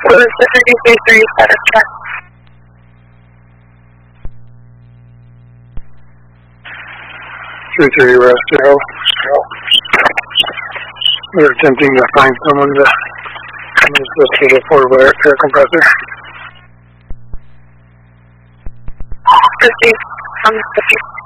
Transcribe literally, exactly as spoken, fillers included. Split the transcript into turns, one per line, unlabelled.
What is the fifty-three three status check?
three three West Zero. We're attempting to find someone to come and assist with a portable air, air compressor.
Proceed. Um,